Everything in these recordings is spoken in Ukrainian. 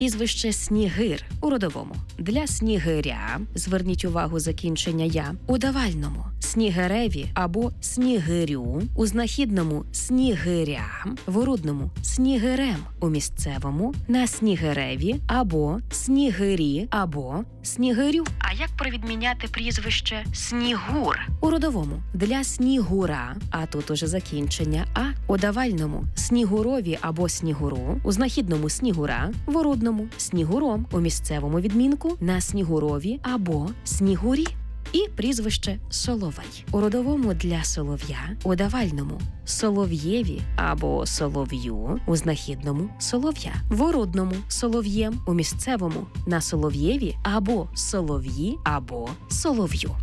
Прізвище Снігир у родовому. Для Снігиря, зверніть увагу закінчення «я», у давальному Снігиреві або Снігирю, у знахідному Снігирям, в орудному Снігирем, у місцевому на Снігиреві або Снігирі або Снігирю. А як провідміняти прізвище Снігур? У родовому для Снігура, а тут уже закінчення «а», у давальному Снігурові або Снігуру, у знахідному Снігура, в орудному Снігуром, у місцевому відмінку на Снігурові або Снігурі. І прізвище Соловей. У родовому для Солов'я, у давальному Солов'єві або Солов'ю, у знахідному Солов'я, в орудному Солов'єм, у місцевому на Солов'єві або Солов'ї або Солов'ю.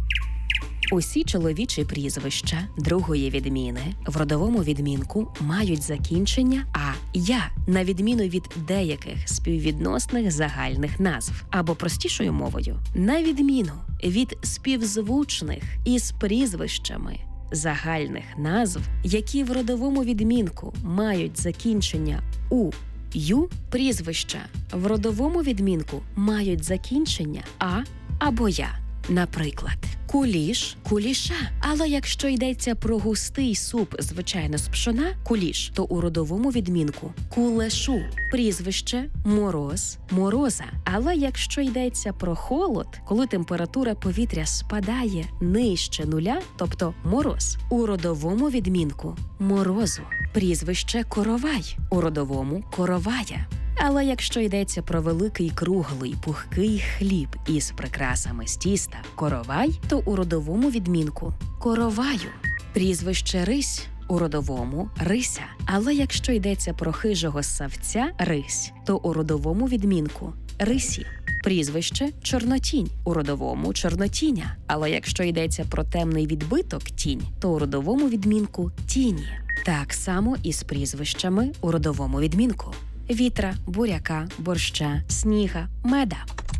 Усі чоловічі прізвища другої відміни в родовому відмінку мають закінчення «а-я», на відміну від деяких співвідносних загальних назв. Або простішою мовою, на відміну від співзвучних із прізвищами загальних назв, які в родовому відмінку мають закінчення «у-ю», прізвища в родовому відмінку мають закінчення «а» або «я». Наприклад, куліш – куліша. Але якщо йдеться про густий суп, звичайно, з пшона – куліш, то у родовому відмінку кулешу. Прізвище – мороз – мороза. Але якщо йдеться про холод, коли температура повітря спадає нижче нуля, тобто мороз, у родовому відмінку – морозу. Прізвище – коровай. У родовому – коровая. Але якщо йдеться про великий круглий пухкий хліб із прикрасами з тіста коровай, то у родовому відмінку короваю. Прізвище Рись у родовому Рися. Але якщо йдеться про хижого ссавця Рись, то у родовому відмінку Рисі. Прізвище Чорнотінь у родовому Чорнотіня. Але якщо йдеться про темний відбиток Тінь, то у родовому відмінку Тіні. Так само і з прізвищами у родовому відмінку. Вітра, буряка, борща, сніга, меда.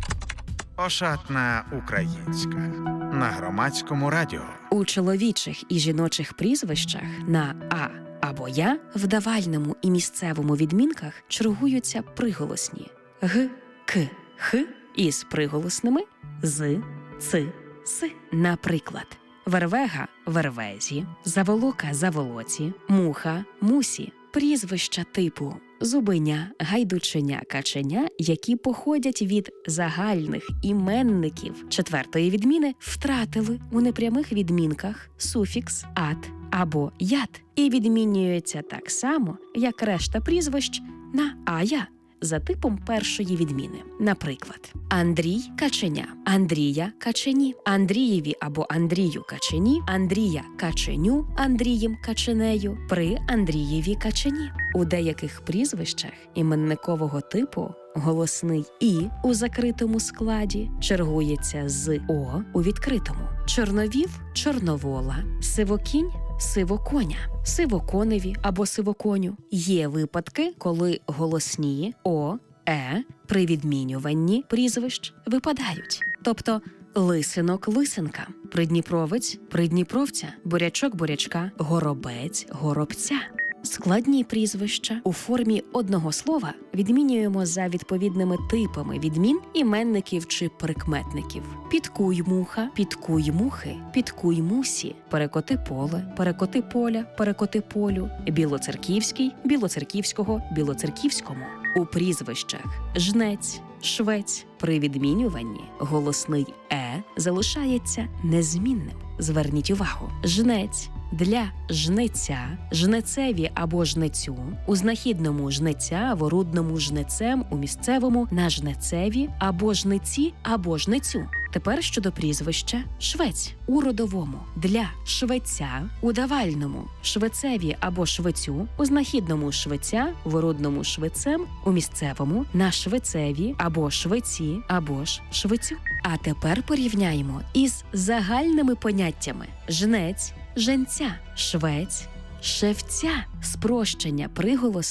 Ошатна українська на Громадському радіо. У чоловічих і жіночих прізвищах на «а» або «я» в давальному і місцевому відмінках чергуються приголосні «г», «к», «х» із приголосними «з», «ц», «с». Наприклад, вервега – вервезі, заволока – заволоці, муха – мусі. Прізвища типу зубеня, гайдученя, каченя, які походять від загальних іменників четвертої відміни, втратили у непрямих відмінках суфікс «ат» або «ят» і відмінюються так само, як решта прізвищ на «ая» за типом першої відміни. Наприклад, Андрій – каченя, Андрія – качені, Андрієві або Андрію – качені, Андрія – каченю, Андрієм – каченею, при Андрієві – качені. У деяких прізвищах іменникового типу голосний «і» у закритому складі чергується з «о» у відкритому. Чорновів – чорновола, сивокінь – сивоконя, сивоконеві або сивоконю. Є випадки, коли голосні «о», «е» при відмінюванні прізвищ випадають. Тобто лисинок – лисинка, придніпровець – придніпровця, бурячок – бурячка, горобець – горобця. Складні прізвища у формі одного слова відмінюємо за відповідними типами відмін іменників чи прикметників. Підкуй муха, підкуй мухи, підкуй мусі, перекоти поле, перекоти поля, перекоти полю, білоцерківський, білоцерківського, білоцерківському. У прізвищах жнець, швець при відмінюванні голосний «е» залишається незмінним. Зверніть увагу. Жнець для жнеця, жнецеві або жнецю, у знахідному жнеця, в орудному жнецем, у місцевому на жнецеві або жнеці або жнецю. Тепер щодо прізвища швець у родовому для швеця, у давальному швецеві або швецю, у знахідному швеця, в орудному швецем, у місцевому на швецеві або швеці або ж швецю. А тепер порівняємо із загальними поняттями жнець, женця, швець, шевця, спрощення приголосних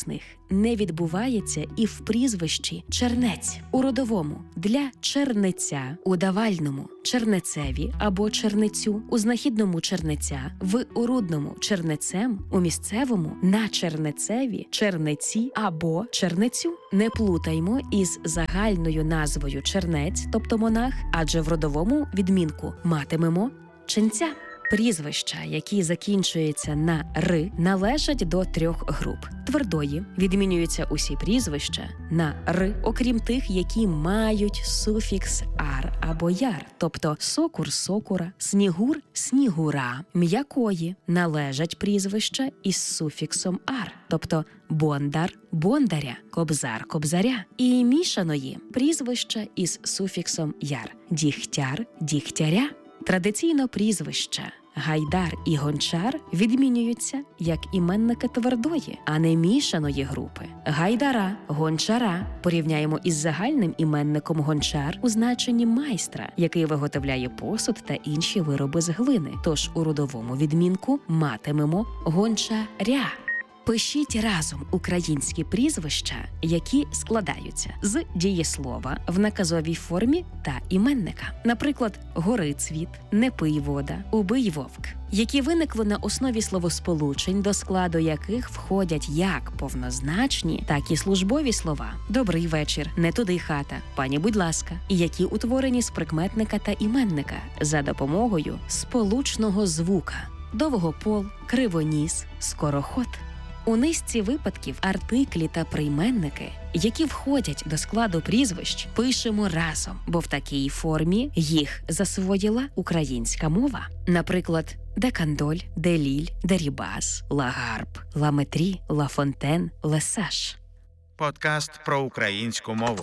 не відбувається і в прізвищі Чернець. У родовому для чернеця, у давальному чернецеві або чернецю, у знахідному чернеця, в урудному чернецем, у місцевому на чернецеві, чернеці або чернецю. Не плутаймо із загальною назвою чернець, тобто монах, адже в родовому відмінку матимемо ченця. Прізвища, які закінчуються на «ри», належать до 3 груп. Твердої відмінюються усі прізвища на «ри», окрім тих, які мають суфікс «ар» або «яр», тобто сокур – сокура, снігур – снігура. М'якої належать прізвища із суфіксом «ар», тобто бондар – бондаря, кобзар – кобзаря. І мішаної прізвища із суфіксом «яр» – дігтяр – дігтяря. Традиційно прізвища Гайдар і Гончар відмінюються як іменники твердої, а не мішаної групи. Гайдара, Гончара порівняємо із загальним іменником Гончар у значенні майстра, який виготовляє посуд та інші вироби з глини. Тож у родовому відмінку матимемо гончаря. Пишіть разом українські прізвища, які складаються з дієслова в наказовій формі та іменника. Наприклад, Горицвіт, Не пий вода, Убий вовк, які виникли на основі словосполучень, до складу яких входять як повнозначні, так і службові слова. Добрий вечір, не туди хата, пані будь ласка, і які утворені з прикметника та іменника за допомогою сполучного звука. Довгопол, кривоніс, скороход. У низці випадків артиклі та прийменники, які входять до складу прізвищ, пишемо разом, бо в такій формі їх засвоїла українська мова. Наприклад, Декандоль, Деліль, Дерібас, Лагарб, Ламетрі, Лафонтен, Лесаж. Подкаст про українську мову.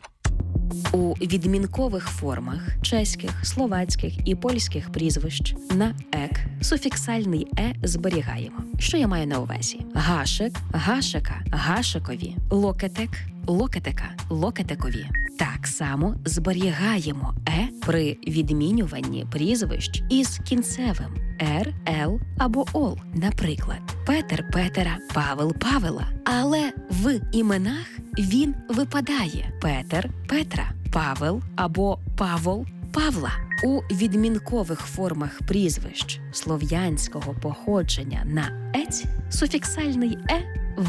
У відмінкових формах чеських, словацьких і польських прізвищ на «ек» суфіксальний «е» зберігаємо. Що я маю на увазі? Гашек, гашека, гашекові, локетек, локетека, локетекові. Так само зберігаємо «е» при відмінюванні прізвищ із кінцевим «р», «л» або «ол». Наприклад, Петер Петера, Павел Павела. Але в іменах він випадає Петер Петра, Павел або Павол Павла. У відмінкових формах прізвищ слов'янського походження на «ець» суфіксальний «е»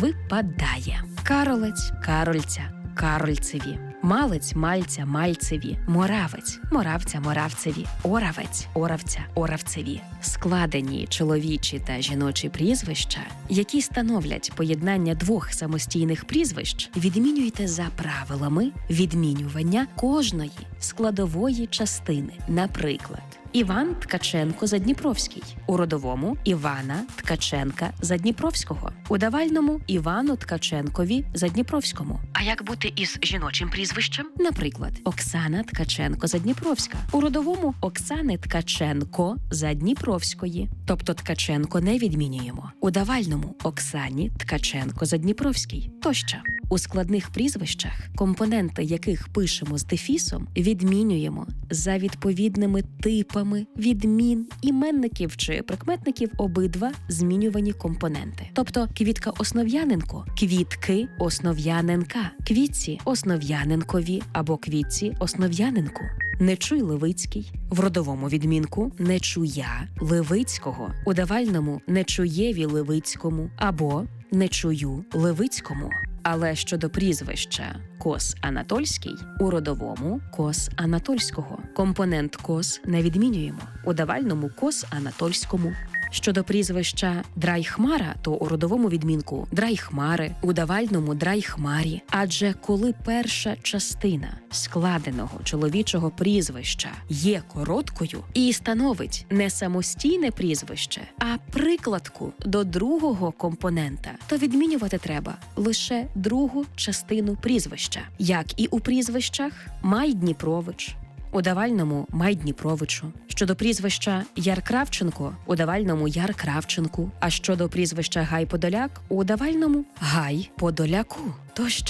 випадає. Каролець, карольця, карольцеві. Малець, мальця, мальцеві. Моравець, моравця, моравцеві. Оравець, оравця, оравцеві. Складені чоловічі та жіночі прізвища, які становлять поєднання 2 самостійних прізвищ, відмінюйте за правилами відмінювання кожної складової частини. Наприклад, Іван Ткаченко Задніпровський. У родовому Івана Ткаченка Задніпровського. У давальному Івану Ткаченкові Задніпровському. А як бути із жіночим прізвищем? Наприклад, Оксана Ткаченко Задніпровська. У родовому Оксани Ткаченко Задніпровської. Тобто Ткаченко не відмінюємо. У давальному Оксані Ткаченко Задніпровський. Тощо. У складних прізвищах, компоненти яких пишемо з дефісом, відмінюємо за відповідними типами відмін іменників чи прикметників обидва змінювані компоненти. Тобто Квітка Основ'яненко – Квітки Основ'яненка, Квітці Основ'яненкові або Квітці Основ'яненку. Нечуй Левицький. В родовому відмінку Нечуя Левицького. У давальному Нечуєві Левицькому або Нечую Левицькому. Але щодо прізвища Кос Анатольський, у родовому Кос Анатольського. Компонент Кос не відмінюємо. У давальному Кос Анатольському. Щодо прізвища Драйхмара, то у родовому відмінку Драйхмари, у давальному Драйхмарі. Адже коли перша частина складеного чоловічого прізвища є короткою і становить не самостійне прізвище, а прикладку до другого компонента, то відмінювати треба лише другу частину прізвища. Як і у прізвищах Май Дніпрович, у давальному Май Дніпровичу. Щодо прізвища Яр Кравченко, у давальному Яр Кравченку. А щодо прізвища Гай Подоляк, у давальному Гай Подоляку. Тощо.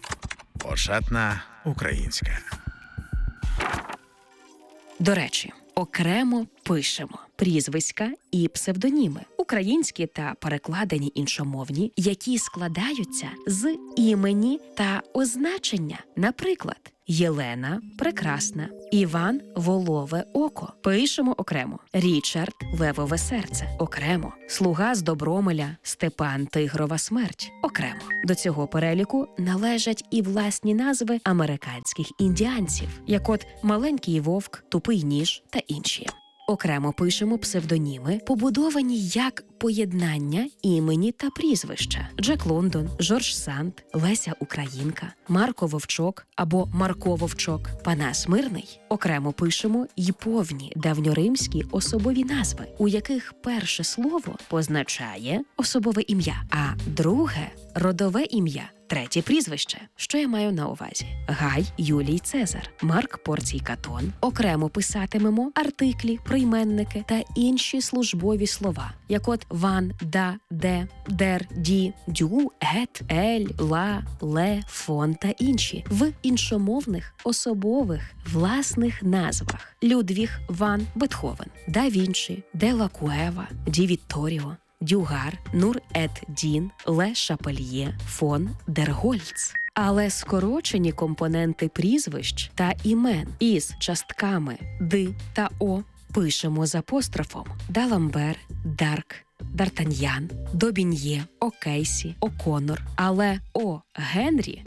Пошатна українська. До речі, окремо пишемо прізвиська і псевдоніми у українські та перекладені іншомовні, які складаються з імені та означення. Наприклад, Єлена – прекрасна, Іван – волове око. Пишемо окремо. Річард – левове серце. Окремо. Слуга з Добромеля – Степан – тигрова смерть. Окремо. До цього переліку належать і власні назви американських індіанців, як от Маленький вовк, Тупий ніж та інші. Окремо пишемо псевдоніми, побудовані як поєднання імені та прізвища. Джек Лондон, Жорж Санд, Леся Українка, Марко Вовчок або Марко Вовчок, Панас Мирний. Окремо пишемо й повні давньоримські особові назви, у яких перше слово позначає особове ім'я, а друге – родове ім'я. Третє прізвище. Що я маю на увазі? Гай Юлій Цезар, Марк Порцій Катон. Окремо писатимемо артиклі, прийменники та інші службові слова, як от ван, да, де, дер, ді, дю, гет, ель, ла, ле, фон та інші в іншомовних особових власних назвах. Людвіг ван Бетховен, да Вінчі, де ла Куева, ді Вітторіо, Дюгар, Нур-ед-Дін, Ле Шапельє, фон дер Гольц. Але скорочені компоненти прізвищ та імен із частками «ди» та «о» пишемо з апострофом: Даламбер, Дарк, Д'Артаньян, Добін'є, О'Кейсі, О'Коннор. Але О. Генрі,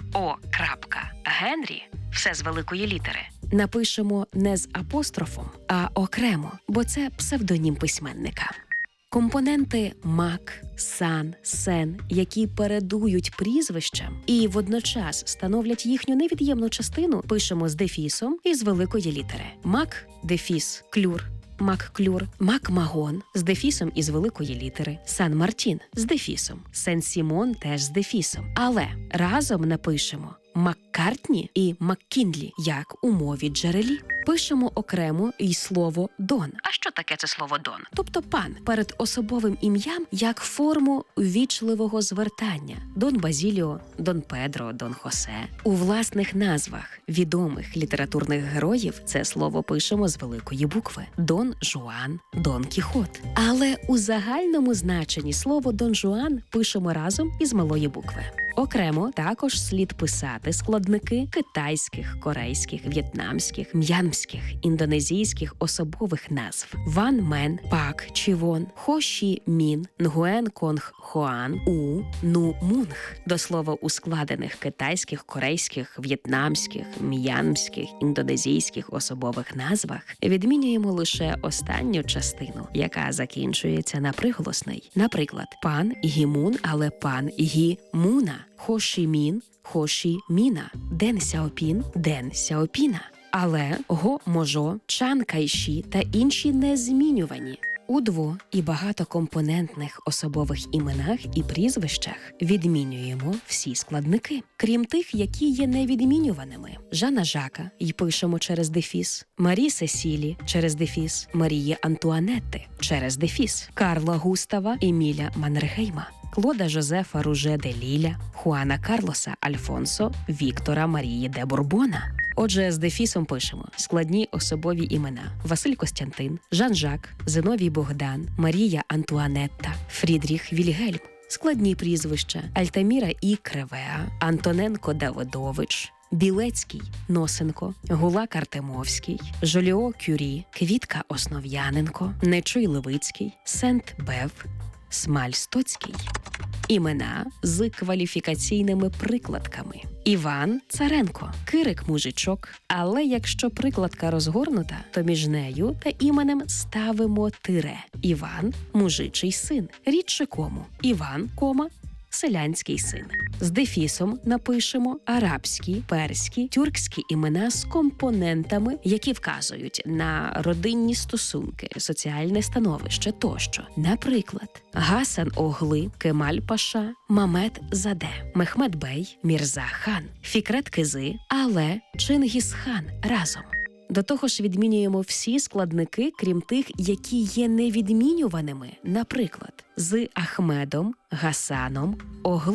Генрі, все з великої літери, напишемо не з апострофом, а окремо, бо це псевдонім письменника. Компоненти мак, сан, сен, які передують прізвищам і водночас становлять їхню невід'ємну частину, пишемо з дефісом і з великої літери. Мак, дефіс, клюр, Мак-Клюр, Мак-Магон з дефісом із великої літери, Сан-Мартін з дефісом, Сен-Сімон теж з дефісом. Але разом напишемо Маккартні і Маккінлі, як у мові джерелі. Пишемо окремо і слово «дон». А що таке це слово «дон»? Тобто «пан» перед особовим ім'ям як форму ввічливого звертання. Дон Базіліо, Дон Педро, Дон Хосе. У власних назвах відомих літературних героїв це слово пишемо з великої букви. Дон Жуан, Дон Кіхот. Але у загальному значенні слово Дон Жуан пишемо разом із малої букви. Окремо також слід писати складники китайських, корейських, в'єтнамських, м'янмських, індонезійських особових назв: Ван Мен, Пак Чівон, Хо Ші Мін, Нгуен Конг Хоан, У, Ну Мунг. До слова, у складених китайських, корейських, в'єтнамських, м'янмських, індонезійських особових назвах відмінюємо лише останню частину, яка закінчується на приголосний. Наприклад, пан Гімун, але пан Гі-Муна. Хо Ші Мін, Хо Ші Міна. Ден Сяопін, Ден Сяопіна. Але Го Можо, Чан Кайші та інші незмінювані. У дво- і багатокомпонентних особових іменах і прізвищах відмінюємо всі складники, крім тих, які є невідмінюваними. Жана Жака й пишемо через дефіс, Марі Сесілі через дефіс, Марії Антуанетти через дефіс, Карла Густава Еміля Маннергейма, Клода Жозефа Руже де Ліля, Хуана Карлоса Альфонсо Віктора Марії де Бурбона. Отже, з дефісом пишемо складні особові імена: Василь Костянтин, Жан-Жак, Зиновій Богдан, Марія Антуанетта, Фрідріх Вільгельм. Складні прізвища: Альтаміра І. Кревеа, Антоненко Давидович, Білецький Носенко, Гулак Артемовський, Жоліо Кюрі, Квітка Основ'яненко, Нечуй Левицький, Сент-Бев, Смаль Стоцький. Імена з кваліфікаційними прикладками: Іван Царенко, Кирик Мужичок. Але якщо прикладка розгорнута, то між нею та іменем ставимо тире. Іван – мужичий син. Рідше кому. Іван, кома, селянський син. З дефісом напишемо арабські, перські, тюркські імена з компонентами, які вказують на родинні стосунки, соціальне становище тощо. Наприклад, Гасан Огли, Кемаль Паша, Мамед Заде, Мехмед Бей, Мірза Хан, Фікрет Кизи, Але, Чингіс Хан разом. До того ж відмінюємо всі складники, крім тих, які є невідмінюваними, наприклад, з Ахмедом, Гасаном, Огли.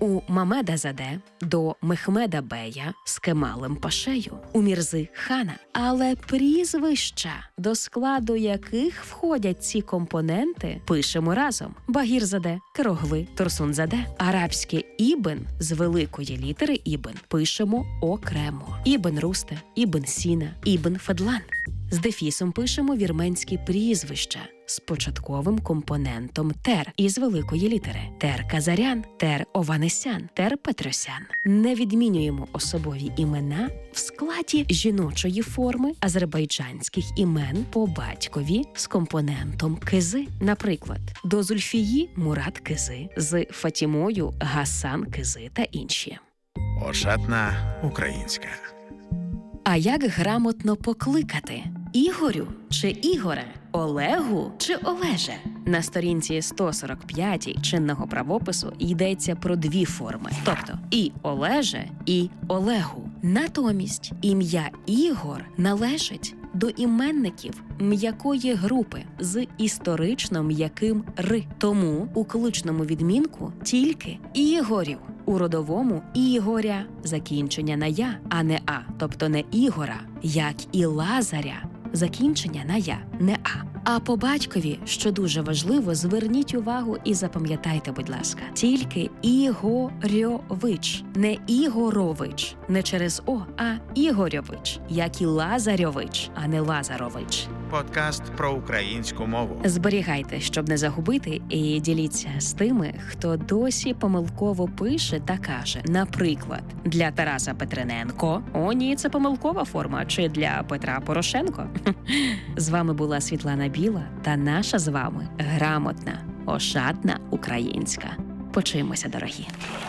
У Мамеда Заде до Мехмеда Бея з Кемалем Пашею, у Мірзи Хана. Але прізвища, до складу яких входять ці компоненти, пишемо разом. Багір-Заде, Керогви, Турсун-Заде. Арабське Ібн з великої літери Ібн пишемо окремо. Ібн Русте, Ібн Сіна, Ібн Федлан. З дефісом пишемо вірменські прізвища з початковим компонентом тер із великої літери. Тер Казарян, Тер Ованесян, Тер Петросян. Не відмінюємо особові імена в складі жіночої форми азербайджанських імен по батькові з компонентом кизи. Наприклад, до Зульфії Мурат Кизи, з Фатімою Гасан Кизи та інші. Ошатна українська. А як грамотно покликати? Ігорю чи Ігоре? Олегу чи Олеже? На сторінці 145 чинного правопису йдеться про дві форми. Тобто і Олеже, і Олегу. Натомість ім'я Ігор належить до іменників м'якої групи з історично м'яким «ри». Тому у кличному відмінку тільки Ігорів. У родовому Ігоря закінчення на «я», а не «а», тобто не Ігора, як і Лазаря. Закінчення на «я», не «а». А по батькові, що дуже важливо, зверніть увагу і запам'ятайте, будь ласка, тільки Ігорьович, не Ігорович, не через «о», а Ігорьович, як і Лазарьович, а не Лазарович. Подкаст про українську мову. Зберігайте, щоб не загубити, і діліться з тими, хто досі помилково пише та каже, наприклад, для Тараса Петрененко, о ні, це помилкова форма, чи для Петра Порошенко. З вами була Світлана Біла та наша з вами грамотна, ошатна українська. Почуємося, дорогі.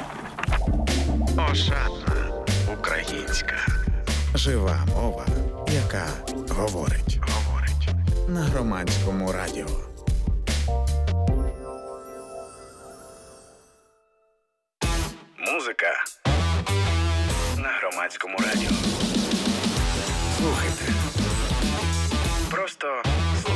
Ошатна українська. Жива мова, яка говорить. На Громадському радіо. Музика на Громадському радіо. Слухайте. Просто